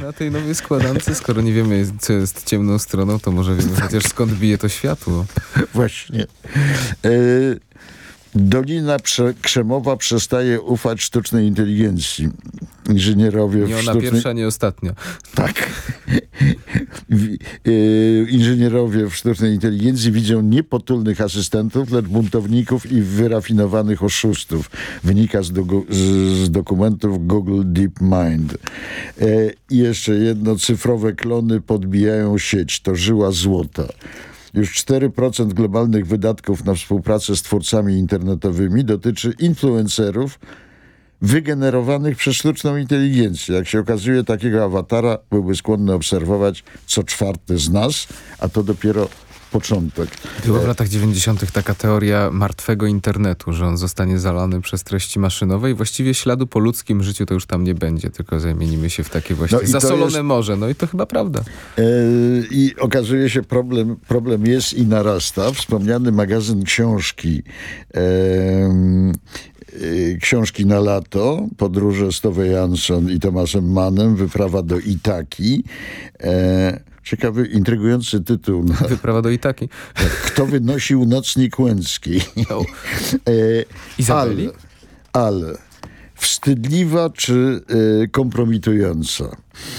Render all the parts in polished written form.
na tej nowej składance? Skoro nie wiemy, co jest ciemną stroną, to może wiemy chociaż skąd bije to światło. Właśnie. Dolina Krzemowa przestaje ufać sztucznej inteligencji. Inżynierowie Nie ona pierwsza, nie ostatnia. Tak. Inżynierowie w sztucznej inteligencji widzą nie potulnych asystentów, lecz buntowników i wyrafinowanych oszustów. Wynika z dokumentów Google DeepMind. I jeszcze jedno, cyfrowe klony podbijają sieć. To żyła złota. Już 4% globalnych wydatków na współpracę z twórcami internetowymi dotyczy influencerów wygenerowanych przez sztuczną inteligencję. Jak się okazuje, takiego awatara byłby skłonny obserwować co czwarty z nas, a to dopiero początek. Była w latach 90. taka teoria martwego internetu, że on zostanie zalany przez treści maszynowe i właściwie śladu po ludzkim życiu to już tam nie będzie, tylko zamienimy się w takie właśnie zasolone morze. No i to chyba prawda. I okazuje się, problem jest i narasta. Wspomniany magazyn książki na lato, podróże z Tove Jansson i Thomasem Mannem, wyprawa do Itaki. Ciekawy, intrygujący tytuł. Wyprawa do Itaki. Kto wynosił nocnik łęcki? No. Izabeli? Ale wstydliwa czy kompromitująca?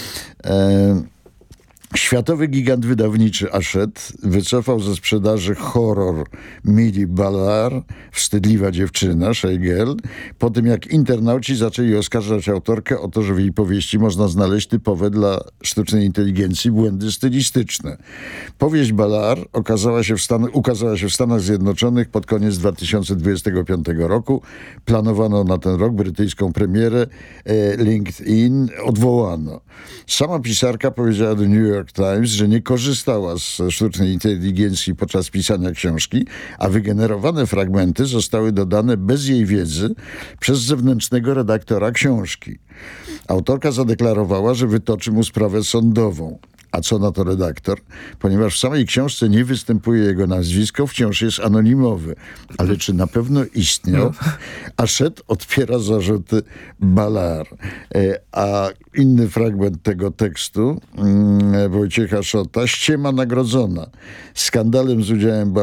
Światowy gigant wydawniczy Hachette wycofał ze sprzedaży horror Millie Ballard, Wstydliwa dziewczyna, Shy Girl, po tym jak internauci zaczęli oskarżać autorkę o to, że w jej powieści można znaleźć typowe dla sztucznej inteligencji błędy stylistyczne. Powieść Ballard ukazała się w Stanach Zjednoczonych pod koniec 2025 roku. Planowano na ten rok brytyjską premierę. LinkedIn odwołano. Sama pisarka powiedziała do New York Times, że nie korzystała z sztucznej inteligencji podczas pisania książki, a wygenerowane fragmenty zostały dodane bez jej wiedzy przez zewnętrznego redaktora książki. Autorka zadeklarowała, że wytoczy mu sprawę sądową. A co na to redaktor? Ponieważ w samej książce nie występuje jego nazwisko, wciąż jest anonimowy. Ale czy na pewno istniał? Hachette odpiera zarzuty Ballard. A inny fragment tego tekstu Wojciecha Szota, ściema nagrodzona. Skandal z udziałem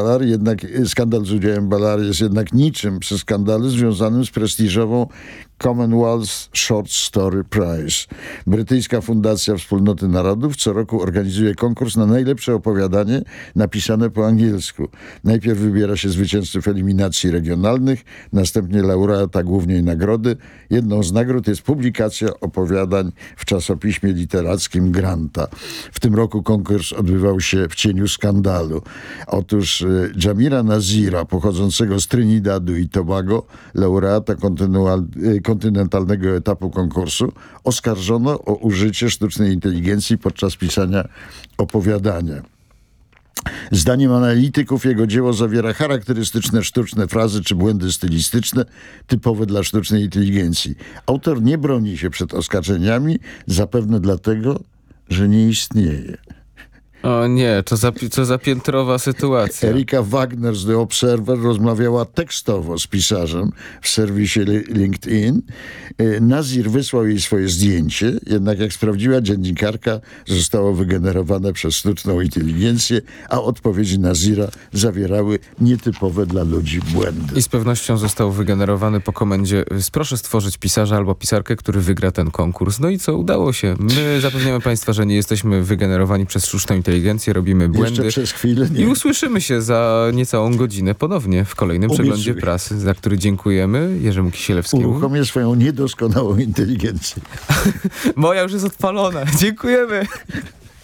Ballard jest jednak niczym przy skandalu związanym z prestiżową Commonwealth Short Story Prize. Brytyjska Fundacja Wspólnoty Narodów co roku organizuje konkurs na najlepsze opowiadanie napisane po angielsku. Najpierw wybiera się zwycięzców eliminacji regionalnych, następnie laureata głównej nagrody. Jedną z nagród jest publikacja opowiadań w czasopiśmie literackim Granta. W tym roku konkurs odbywał się w cieniu skandalu. Otóż Jamira Nazira, pochodzącego z Trinidadu i Tobago, laureata kontynentalnego etapu konkursu, oskarżono o użycie sztucznej inteligencji podczas pisania opowiadania. Zdaniem analityków jego dzieło zawiera charakterystyczne sztuczne frazy czy błędy stylistyczne typowe dla sztucznej inteligencji. Autor nie broni się przed oskarżeniami, zapewne dlatego, że nie istnieje. O nie, co za piętrowa sytuacja. Erika Wagner z The Observer rozmawiała tekstowo z pisarzem w serwisie LinkedIn. Nazir wysłał jej swoje zdjęcie, jednak jak sprawdziła dziennikarka, zostało wygenerowane przez sztuczną inteligencję, a odpowiedzi Nazira zawierały nietypowe dla ludzi błędy. I z pewnością został wygenerowany po komendzie: proszę stworzyć pisarza albo pisarkę, który wygra ten konkurs. No i co? Udało się. My zapewniamy Państwa, że nie jesteśmy wygenerowani przez sztuczną inteligencję, robimy błędy. Jeszcze przez chwilę nie. I usłyszymy się za niecałą godzinę ponownie w kolejnym przeglądzie prasy, za który dziękujemy Jerzemu Kisielewskiemu. Uruchomię swoją niedoskonałą inteligencję. Moja już jest odpalona. Dziękujemy.